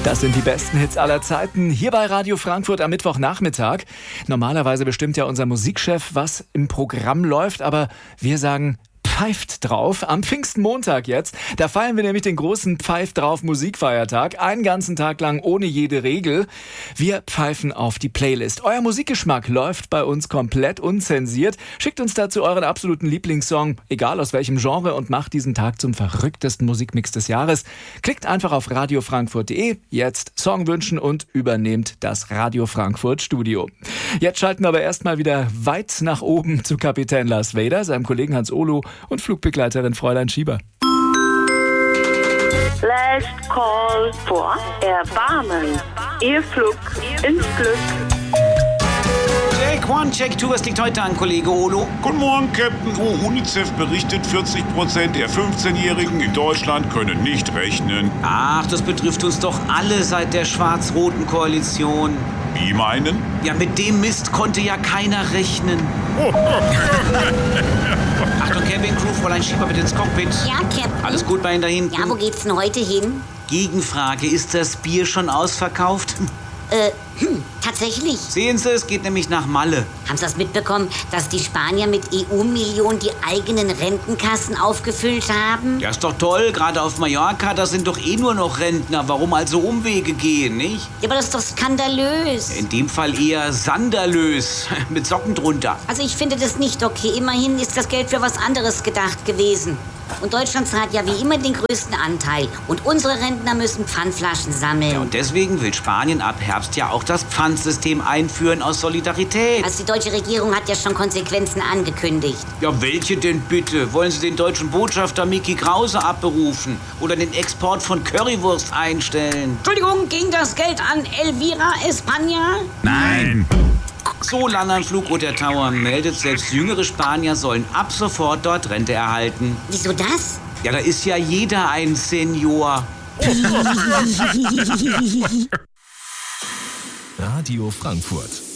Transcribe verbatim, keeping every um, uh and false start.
Das sind die besten Hits aller Zeiten hier bei Radio Frankfurt am Mittwochnachmittag. Normalerweise bestimmt ja unser Musikchef, was im Programm läuft, aber wir sagen, pfeift drauf. Am Pfingstmontag jetzt, da feiern wir nämlich den großen Pfeift drauf Musikfeiertag. Einen ganzen Tag lang ohne jede Regel. Wir pfeifen auf die Playlist. Euer Musikgeschmack läuft bei uns komplett unzensiert. Schickt uns dazu euren absoluten Lieblingssong, egal aus welchem Genre, und macht diesen Tag zum verrücktesten Musikmix des Jahres. Klickt einfach auf radio frankfurt punkt de, jetzt Song wünschen und übernehmt das Radio Frankfurt Studio. Jetzt schalten wir aber erstmal wieder weit nach oben zu Kapitän Lars Vader, seinem Kollegen Hans Olo und Flugbegleiterin Fräulein Schieber. Last call for Erbarmen. Ihr Flug ins Glück. Check one, check two. Was liegt heute an, Kollege Olo? Guten Morgen, Captain. Oh, UNICEF berichtet, vierzig Prozent der fünfzehnjährigen in Deutschland können nicht rechnen. Ach, das betrifft uns doch alle seit der schwarz-roten Koalition. Wie meinen? Ja, mit dem Mist konnte ja keiner rechnen. Achtung, Cabin Crew, Fräulein Schieber bitte ins Cockpit. Ja, Captain. Alles gut bei Ihnen da hinten? Ja, wo geht's denn heute hin? Gegenfrage, ist das Bier schon ausverkauft? Äh, hm, tatsächlich. Sehen Sie, es geht nämlich nach Malle. Haben Sie das mitbekommen, dass die Spanier mit E U-Millionen die eigenen Rentenkassen aufgefüllt haben? Ja, ist doch toll, gerade auf Mallorca, da sind doch eh nur noch Rentner. Warum also Umwege gehen, nicht? Ja, aber das ist doch skandalös. In dem Fall eher sandalös, mit Socken drunter. Also ich finde das nicht okay. Immerhin ist das Geld für was anderes gedacht gewesen. Und Deutschland zahlt ja wie immer den größten Anteil. Und unsere Rentner müssen Pfandflaschen sammeln. Ja, und deswegen will Spanien ab Herbst ja auch das Pfandsystem einführen aus Solidarität. Also die deutsche Regierung hat ja schon Konsequenzen angekündigt. Ja, welche denn bitte? Wollen Sie den deutschen Botschafter Micky Krause abberufen? Oder den Export von Currywurst einstellen? Entschuldigung, ging das Geld an Elvira España? Nein. So lange am Flugroter Tower meldet, selbst jüngere Spanier sollen ab sofort dort Rente erhalten. Wieso das? Ja, da ist ja jeder ein Senior. Radio Frankfurt.